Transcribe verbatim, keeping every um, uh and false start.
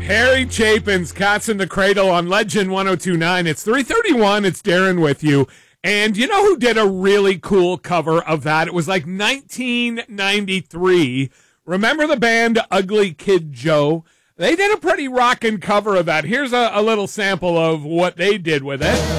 Harry Chapin's Cats in the Cradle on Legend one oh two point nine. It's three thirty-one. It's Darren with you. And you know who did a really cool cover of that? It was like nineteen ninety-three. Remember the band Ugly Kid Joe? They did a pretty rockin' cover of that. Here's a, a little sample of what they did with it.